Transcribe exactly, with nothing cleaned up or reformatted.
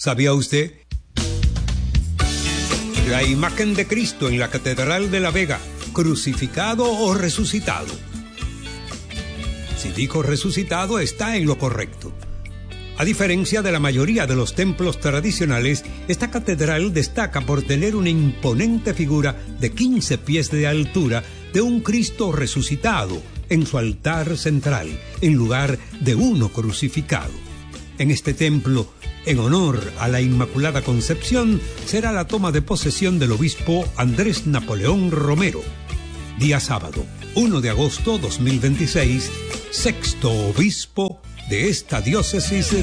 ¿Sabía usted? La imagen de Cristo en la Catedral de La Vega, crucificado o resucitado. Si dijo resucitado, está en lo correcto. A diferencia de la mayoría de los templos tradicionales, esta catedral destaca por tener una imponente figura de quince pies de altura de un Cristo resucitado en su altar central, en lugar de uno crucificado. En este templo, en honor a la Inmaculada Concepción, será la toma de posesión del obispo Andrés Napoleón Romero. Día sábado, primero de agosto dos mil veintiséis, sexto obispo de esta diócesis